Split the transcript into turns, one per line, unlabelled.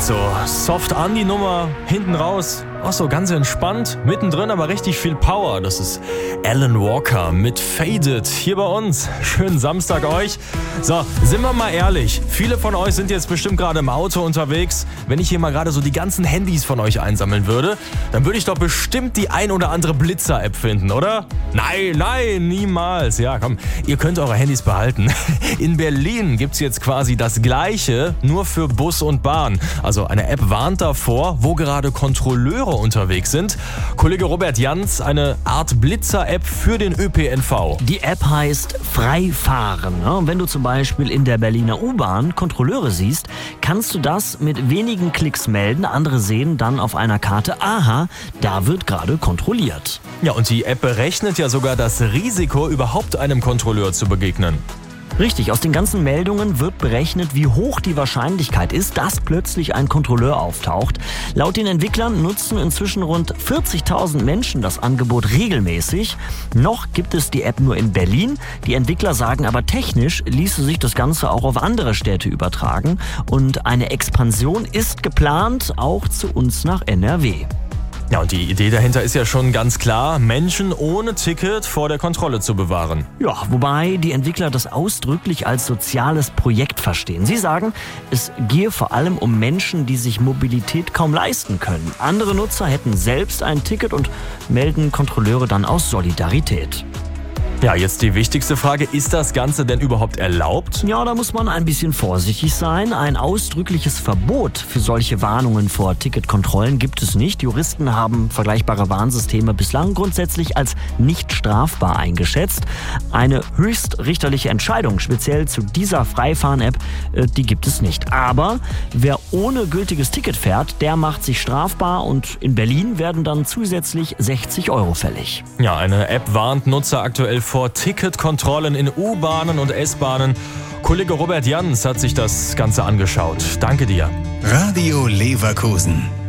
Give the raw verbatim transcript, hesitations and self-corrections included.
so soft an die Nummer, hinten raus, auch so ganz entspannt, mittendrin aber richtig viel Power. Das ist Alan Walker mit Faded hier bei uns. Schönen Samstag euch. So, sind wir mal ehrlich, viele von euch sind jetzt bestimmt gerade im Auto unterwegs. Wenn ich hier mal gerade so die ganzen Handys von euch einsammeln würde, dann würde ich doch bestimmt die ein oder andere Blitzer-App finden, oder? Nein, nein, niemals. Ja, komm, ihr könnt eure Handys behalten. In Berlin gibt's jetzt quasi das Gleiche, nur für Bus und Bahn. Also eine App warnt davor, wo gerade Kontrolleure unterwegs sind. Kollege Robert Jans, eine Art Blitzer-App für den Ö P N V.
Die App heißt Freifahren. Wenn du zum Beispiel in der Berliner U-Bahn Kontrolleure siehst, kannst du das mit wenigen Klicks melden. Andere sehen dann auf einer Karte, aha, da wird gerade kontrolliert.
Ja, und die App berechnet ja sogar das Risiko, überhaupt einem Kontrolleur zu begegnen.
Richtig, aus den ganzen Meldungen wird berechnet, wie hoch die Wahrscheinlichkeit ist, dass plötzlich ein Kontrolleur auftaucht. Laut den Entwicklern nutzen inzwischen rund vierzigtausend Menschen das Angebot regelmäßig. Noch gibt es die App nur in Berlin. Die Entwickler sagen aber, technisch ließe sich das Ganze auch auf andere Städte übertragen. Und eine Expansion ist geplant, auch zu uns nach N R W.
Ja, und die Idee dahinter ist ja schon ganz klar, Menschen ohne Ticket vor der Kontrolle zu bewahren.
Ja, wobei die Entwickler das ausdrücklich als soziales Projekt verstehen. Sie sagen, es gehe vor allem um Menschen, die sich Mobilität kaum leisten können. Andere Nutzer hätten selbst ein Ticket und melden Kontrolleure dann aus Solidarität.
Ja, jetzt die wichtigste Frage, ist das Ganze denn überhaupt erlaubt?
Ja, da muss man ein bisschen vorsichtig sein. Ein ausdrückliches Verbot für solche Warnungen vor Ticketkontrollen gibt es nicht. Juristen haben vergleichbare Warnsysteme bislang grundsätzlich als nicht strafbar eingeschätzt. Eine höchstrichterliche Entscheidung speziell zu dieser Freifahren-App, die gibt es nicht. Aber wer ohne gültiges Ticket fährt, der macht sich strafbar und in Berlin werden dann zusätzlich sechzig Euro fällig.
Ja, eine App warnt Nutzer aktuell vor Ticketkontrollen in U-Bahnen und S-Bahnen. Kollege Robert Jans hat sich das Ganze angeschaut. Danke dir.
Radio Leverkusen.